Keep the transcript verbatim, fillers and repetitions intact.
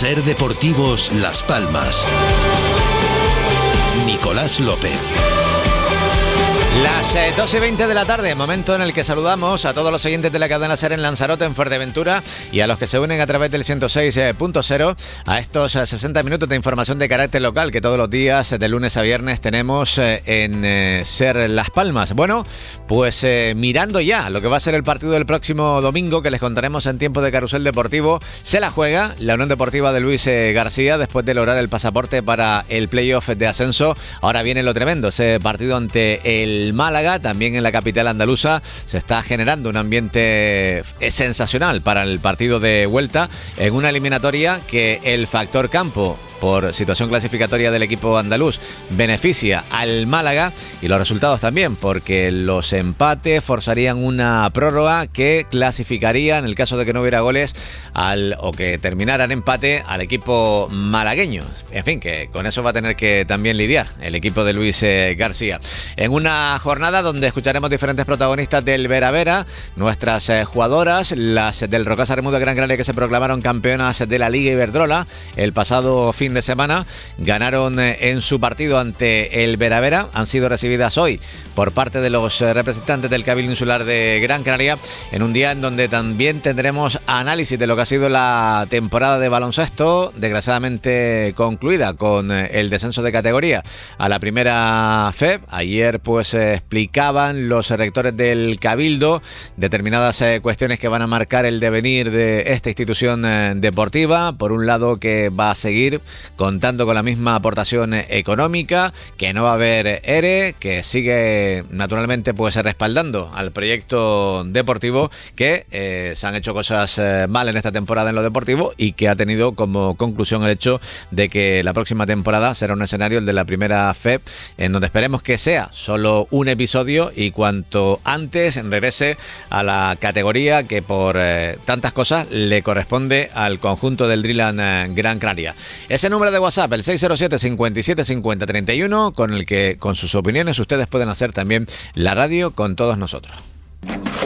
Ser Deportivos Las Palmas. Nicolás López. Las eh, dos y veinte de la tarde, momento en el que saludamos a todos los oyentes de la cadena SER en Lanzarote, en Fuerteventura, y a los que se unen a través del ciento seis punto cero a estos eh, sesenta minutos de información de carácter local que todos los días, de lunes a viernes, tenemos eh, en eh, SER Las Palmas. Bueno, pues eh, mirando ya lo que va a ser el partido del próximo domingo, que les contaremos en tiempo de Carrusel Deportivo, se la juega la Unión Deportiva de Luis eh, García después de lograr el pasaporte para el playoff de ascenso. Ahora viene lo tremendo, ese partido ante el Málaga, también en la capital andaluza. Se está generando un ambiente sensacional para el partido de vuelta en una eliminatoria que el factor campo, por situación clasificatoria del equipo andaluz, beneficia al Málaga, y los resultados también, porque los empates forzarían una prórroga que clasificaría, en el caso de que no hubiera goles, al o que terminara en empate, al equipo malagueño. En fin, que con eso va a tener que también lidiar el equipo de Luis eh, García. En una jornada donde escucharemos diferentes protagonistas del Vera Vera, nuestras eh, jugadoras, las del Rocasa Remuda Gran Canaria, que se proclamaron campeonas de la Liga Iberdrola el pasado fin de semana, ganaron en su partido ante el Vera Vera. Han sido recibidas hoy por parte de los representantes del Cabildo Insular de Gran Canaria, en un día en donde también tendremos análisis de lo que ha sido la temporada de baloncesto, desgraciadamente concluida con el descenso de categoría a la primera F E B. Ayer pues explicaban los rectores del Cabildo determinadas cuestiones que van a marcar el devenir de esta institución deportiva. Por un lado, que va a seguir contando con la misma aportación económica, que no va a haber E R E, que sigue naturalmente pues respaldando al proyecto deportivo, que eh, se han hecho cosas eh, mal en esta temporada en lo deportivo, y que ha tenido como conclusión el hecho de que la próxima temporada será un escenario, el de la primera F E B, en donde esperemos que sea solo un episodio y cuanto antes regrese a la categoría que por eh, tantas cosas le corresponde al conjunto del Dreamland eh, Gran Canaria. Ese número de WhatsApp, el seis cero siete, cincuenta y siete, cincuenta, treinta y uno, con el que con sus opiniones ustedes pueden hacer también la radio con todos nosotros.